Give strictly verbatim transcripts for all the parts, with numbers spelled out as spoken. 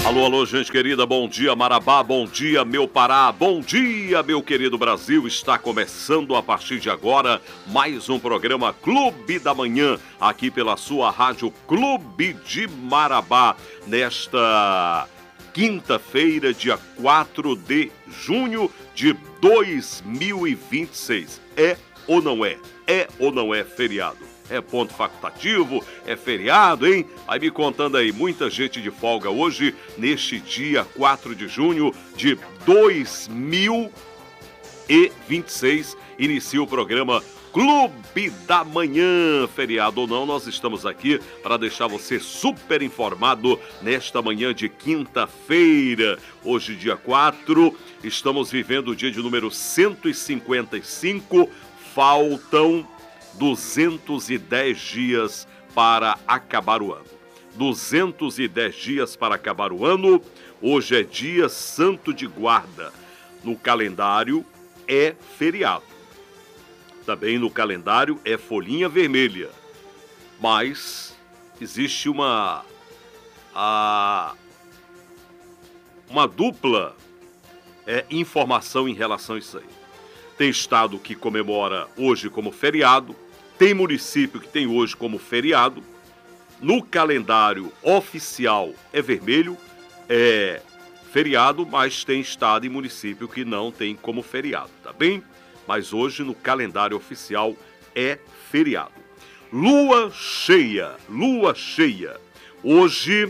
Alô, alô, gente querida, bom dia Marabá, bom dia meu Pará, bom dia meu querido Brasil. Está começando a partir de agora mais um programa Clube da Manhã, aqui pela sua rádio Clube de Marabá, nesta quinta-feira, dia quatro de junho de dois mil e vinte e seis. É ou não é? É ou não é feriado? É ponto facultativo? É feriado, hein? Vai me contando aí, muita gente de folga hoje, neste dia quatro de junho de dois mil e vinte e seis. Inicia o programa Clube da Manhã. Feriado ou não, nós estamos aqui para deixar você super informado nesta manhã de quinta-feira. Hoje, dia quatro, estamos vivendo o dia de número cento e cinquenta e cinco. Faltam duzentos e dez dias para acabar o ano. duzentos e dez dias para acabar o ano. Hoje é dia santo de guarda. No calendário é feriado. Também no calendário é folhinha vermelha. Mas existe uma a, uma dupla é, informação em relação a isso aí. Tem estado que comemora hoje como feriado, tem município que tem hoje como feriado. No calendário oficial é vermelho, é feriado, mas tem estado e município que não tem como feriado, tá bem? Mas hoje no calendário oficial é feriado. Lua cheia, lua cheia. Hoje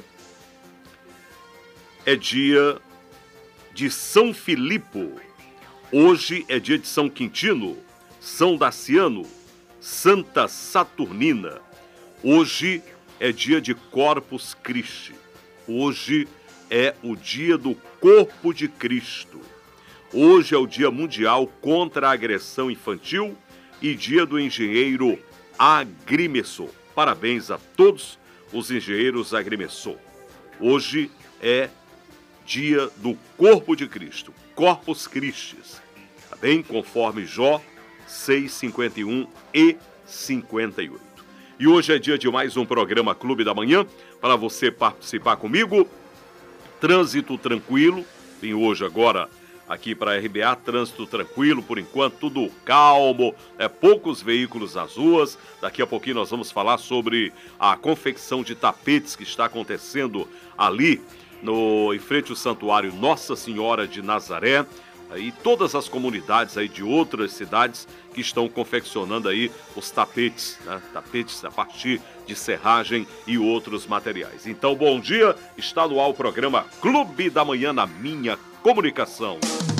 é dia de São Filipe. Hoje é dia de São Quintino, São Daciano, Santa Saturnina. Hoje é dia de Corpus Christi. Hoje é o dia do Corpo de Cristo. Hoje é o dia mundial contra a agressão infantil e dia do engenheiro agrimensor. Parabéns a todos os engenheiros agrimensor. Hoje é dia do Corpo de Cristo, Corpus Christi. Tá bem? Conforme Jó seis, cinquenta e um e cinquenta e oito. E hoje é dia de mais um programa Clube da Manhã, para você participar comigo. Trânsito tranquilo, vim hoje agora aqui para a R B A, trânsito tranquilo, por enquanto tudo calmo, é, poucos veículos nas ruas. Daqui a pouquinho nós vamos falar sobre a confecção de tapetes que está acontecendo ali no, em frente ao Santuário Nossa Senhora de Nazaré. E todas as comunidades aí de outras cidades que estão confeccionando aí os tapetes, né? Tapetes a partir de serragem e outros materiais. Então, bom dia, está no ar o programa Clube da Manhã na minha comunicação.